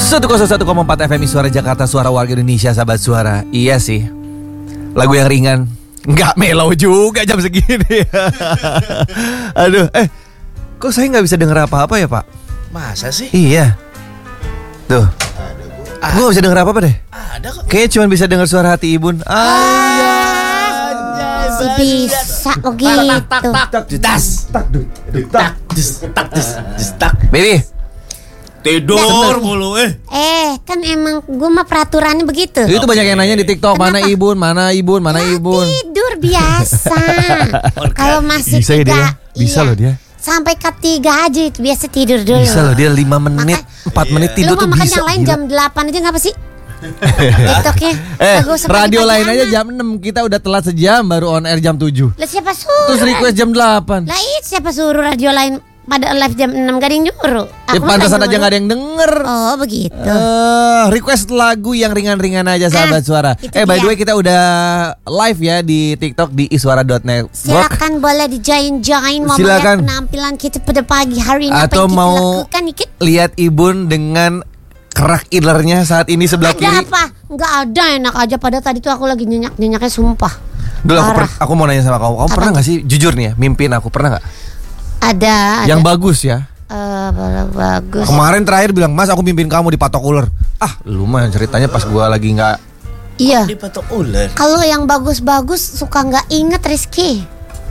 101,4 FM Suara Jakarta, suara warga Indonesia, sahabat suara. Iya sih, lagu yang ringan, nggak mellow juga jam segini. Aduh, kok saya nggak bisa denger apa-apa ya Pak? Masa sih? Iya. Tuh, gue nggak bisa denger apa-apa deh. Ada kok. Kayaknya cuma bisa denger suara hati Ibun. Masih bisa begitu. Baby, Tidur mulu Kan emang gue mah peraturannya begitu. itu banyak yang nanya di TikTok. Mana Ibun, mana Ibun, mana Ibun. Tidur biasa. Kalau masih Bisa ya dia? 3, Bisa loh dia. Sampai ketiga aja itu biasa tidur dulu. Bisa loh dia 5 menit, 4 menit tidur Lu tuh mau makan bisa. yang lain Gila. jam 8 aja ngapa sih? TikToknya Radio lain aja jam 6. Kita udah telat sejam, baru on air jam 7. Lah siapa suruh? Terus request jam 8. Lah siapa suruh radio lain pada live jam 6 gak ada yang nyuruh. Ya pantasan aja gak ada yang denger. Oh begitu. Request lagu yang ringan-ringan aja sahabat suara. By the way kita udah live ya di TikTok di iswara.network. Silakan boleh di-join mau melihat penampilan kita pada pagi hari ini. Atau apa yang kita mau lakukan nih, lihat Ibun dengan kerak ilernya saat ini sebelah kiri. Ada apa? Enggak ada, enak aja. Pada tadi tuh aku lagi nyenyak-nyenyaknya sumpah. Dulu aku mau nanya sama kamu. Kamu pernah gak sih jujur nih ya mimpin aku, pernah gak? Ada. Yang bagus ya. Bagus. Kemarin terakhir bilang, Mas aku mimpin kamu dipatok ular. Lu mah ceritanya pas gua lagi gak. Iya. Dipatok ular. Kalau yang bagus-bagus suka gak inget Rizky.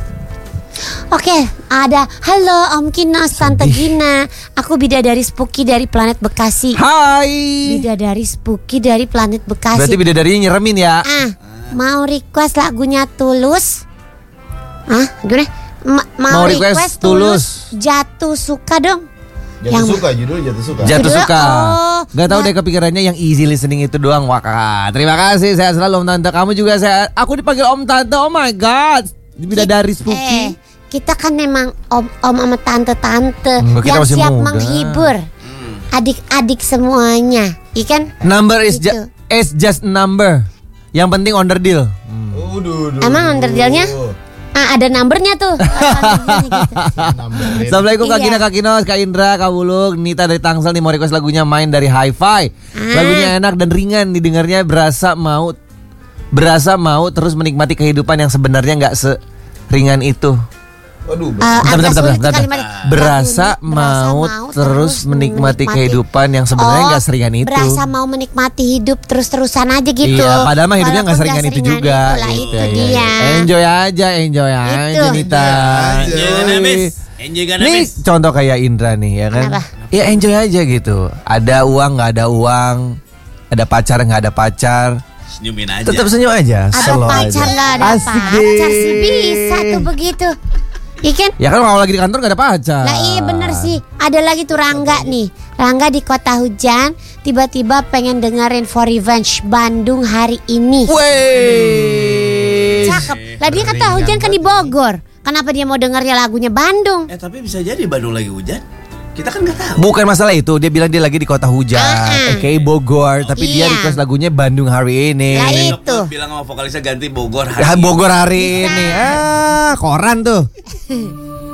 Oke, ada. Halo Om Kinos, Tante Gina. Aku bidadari Spooky dari planet Bekasi. Hai. Bidadari Spooky dari planet Bekasi. Berarti bidadarinya nyeremin ya. Mau request lagunya Tulus. Gimana? Mau request Tulus. Jatuh suka dong. Jatuh suka. Jatuh suka. Gak tahu deh kepikirannya yang easy listening itu doang. Wah, terima kasih. Saya selalu Om Tante. Kamu juga saya. Aku dipanggil Om Tante. Oh my god. Bidadari Spooky. Kita kan memang om sama tante-tante yang siap muda. menghibur adik-adik semuanya, ikan? Number is just number. Yang penting on the deal. Emang on the dealnya? Ada numbernya tuh. Assalamualaikum Kak Gina, Kak Kinos, Kak Indra, Kak Wuluk, Nita dari Tangsel nih mau request lagunya Main dari Hi-Fi. Lagunya enak dan ringan didengarnya, berasa mau terus menikmati kehidupan yang sebenarnya nggak seringan itu. Bentar. Berasa mau terus menikmati kehidupan yang sebenarnya nggak seringan itu. Berasa mau menikmati hidup terus-terusan aja gitu. Iya, padahal mah hidupnya nggak seringan itu juga. Itu dia. Enjoy aja Nita. Nih contoh kayak Indra nih ya kan. Kenapa? Ya enjoy aja gitu. Ada uang nggak ada uang, ada pacar nggak ada pacar. Senyumin aja. Tetap senyum aja. Ada pacar nggak ada pacar sih bisa tuh begitu. Ikan? Ya kan kalau lagi di kantor gak ada pacar. Lah iya bener sih. Ada lagi tuh Rangga nih. Rangga di kota hujan tiba-tiba pengen dengerin For Revenge Bandung hari ini. Wey. Cakep. Lah dia kota hujan kan di Bogor. Kenapa dia mau dengernya lagunya Bandung? Tapi bisa jadi Bandung lagi hujan. Kita kan gak tahu. Bukan masalah itu. Dia bilang dia lagi di kota hujan, kayak Bogor. Tapi dia request lagunya Bandung hari ini. Lah itu. Bilang sama vokalisnya ganti Bogor hari ini. Koran tuh.